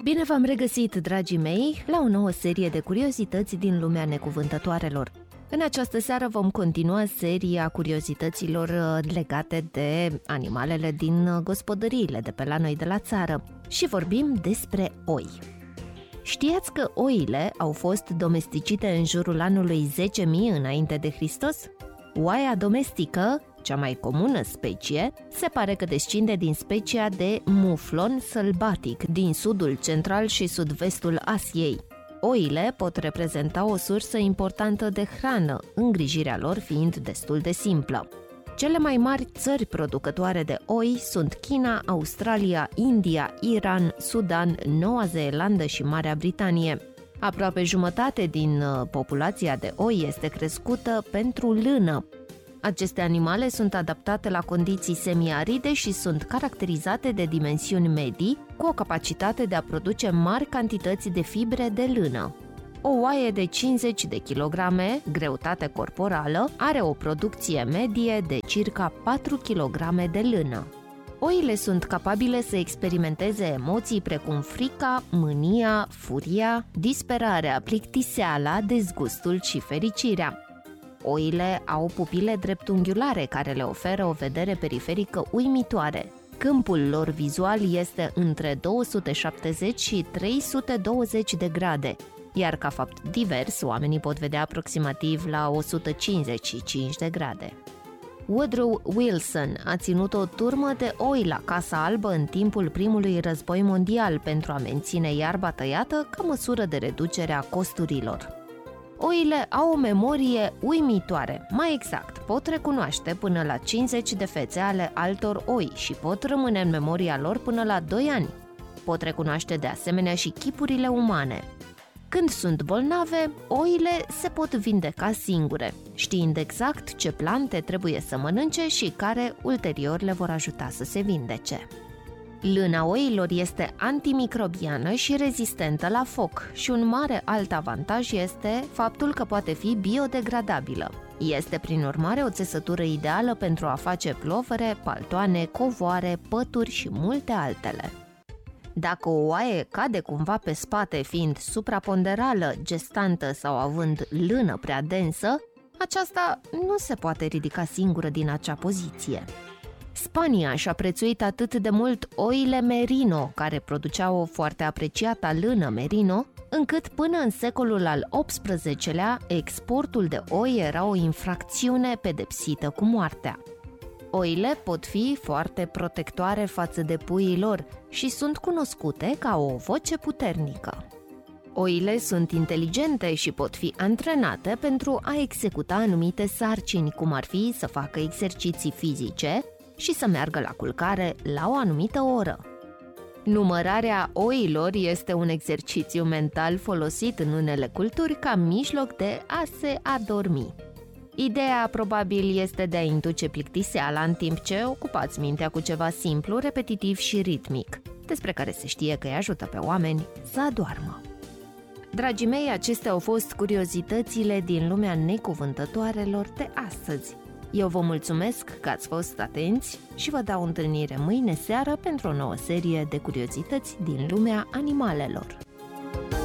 Bine v-am regăsit, dragii mei, la o nouă serie de curiozități din lumea necuvântătoarelor. În această seară vom continua seria curiozităților legate de animalele din gospodăriile de pe la noi de la țară și vorbim despre oi. Știați că oile au fost domesticite în jurul anului 10.000 înainte de Hristos? Oaia domestică, cea mai comună specie, se pare că descinde din specia de muflon sălbatic din sudul central și sud-vestul Asiei. Oile pot reprezenta o sursă importantă de hrană, îngrijirea lor fiind destul de simplă. Cele mai mari țări producătoare de oi sunt China, Australia, India, Iran, Sudan, Noua Zeelandă și Marea Britanie. Aproape jumătate din populația de oi este crescută pentru lână. Aceste animale sunt adaptate la condiții semiaride și sunt caracterizate de dimensiuni medii, cu o capacitate de a produce mari cantități de fibre de lână. O oaie de 50 de kilograme, greutate corporală, are o producție medie de circa 4 kg de lână. Oile sunt capabile să experimenteze emoții precum frica, mânia, furia, disperarea, plictiseala, dezgustul și fericirea. Oile au pupile dreptunghiulare care le oferă o vedere periferică uimitoare. Câmpul lor vizual este între 270 și 320 de grade, iar ca fapt divers, oamenii pot vedea aproximativ la 155 de grade. Woodrow Wilson a ținut o turmă de oi la Casa Albă în timpul primului război mondial pentru a menține iarba tăiată ca măsură de reducere a costurilor. Oile au o memorie uimitoare, mai exact, pot recunoaște până la 50 de fețe ale altor oi și pot rămâne în memoria lor până la 2 ani. Pot recunoaște de asemenea și chipurile umane. Când sunt bolnave, oile se pot vindeca singure, știind exact ce plante trebuie să mănânce și care ulterior le vor ajuta să se vindece. Lâna oilor este antimicrobiană și rezistentă la foc și un mare alt avantaj este faptul că poate fi biodegradabilă. Este prin urmare o țesătură ideală pentru a face plovere, paltoane, covoare, pături și multe altele. Dacă o oaie cade cumva pe spate fiind supraponderală, gestantă sau având lână prea densă, aceasta nu se poate ridica singură din acea poziție. Spania și-a prețuit atât de mult oile merino, care produceau o foarte apreciată lână merino, încât până în secolul al XVIII-lea, exportul de oi era o infracțiune pedepsită cu moartea. Oile pot fi foarte protectoare față de puii lor și sunt cunoscute ca o voce puternică. Oile sunt inteligente și pot fi antrenate pentru a executa anumite sarcini, cum ar fi să facă exerciții fizice și să meargă la culcare la o anumită oră. Numărarea oilor este un exercițiu mental folosit în unele culturi ca mijloc de a se adormi. Ideea probabil este de a induce plictiseala în timp ce ocupați mintea cu ceva simplu, repetitiv și ritmic, despre care se știe că îi ajută pe oameni să adoarmă. Dragii mei, acestea au fost curiozitățile din lumea necuvântătoarelor de astăzi. Eu vă mulțumesc că ați fost atenți și vă dau întâlnire mâine seară pentru o nouă serie de curiozități din lumea animalelor.